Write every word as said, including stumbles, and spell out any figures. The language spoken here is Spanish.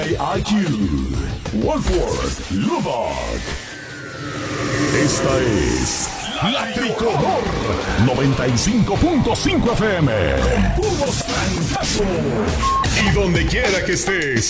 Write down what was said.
I Q, Wolford, Lubbock. Esta es La Tricolor noventa y cinco punto cinco F M. Con puros francazos. Y donde quiera que estés,